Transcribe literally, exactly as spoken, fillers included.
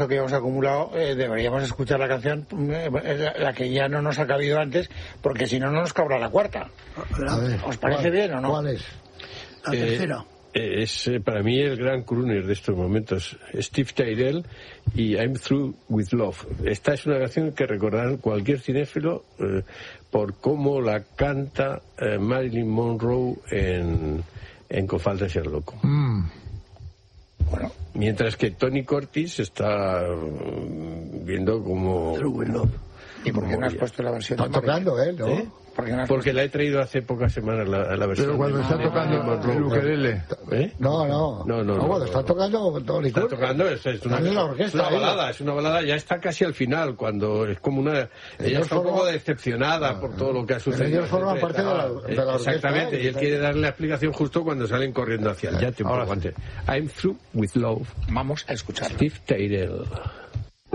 que hemos acumulado, eh, deberíamos escuchar la canción, eh, la, la que ya no nos ha cabido antes, porque si no, no nos cabrá la cuarta. A ver, ¿Os parece ¿cuál, bien o no? ¿Cuál es? La Eh, tercera. Es eh, para mí el gran crooner de estos momentos, Steve Tyrell y I'm Through With Love. Esta es una canción que recordará cualquier cinéfilo eh, por cómo la canta eh, Marilyn Monroe en, en Con falta de ser loco. Mm. Bueno, mientras que Tony Curtis está mm, viendo como... Through With Love. ¿Y por qué no has puesto la versión Está de Marilyn? tocando él, ¿no? ¿Eh? ¿Por qué no has Porque la he traído hace pocas semanas la, la versión. Pero cuando de- está de tocando Marilyn Monroe. el ukelele. ¿Eh? No, no. No, no, no, cuando no, está no. tocando Tony Está Curtis. tocando, es, es una, Están en la es orquesta una ahí. balada, es una balada, ya está casi al final, cuando es como una... Ella está un forman- poco decepcionada por todo lo que ha sucedido. ellos forman parte de la- de la orquesta, Exactamente, ¿eh? y él quiere darle la explicación justo cuando salen corriendo hacia el yate un Ahora poco sí. antes. I'm Through With Love, Vamos a escucharlo. Steve Tyrell.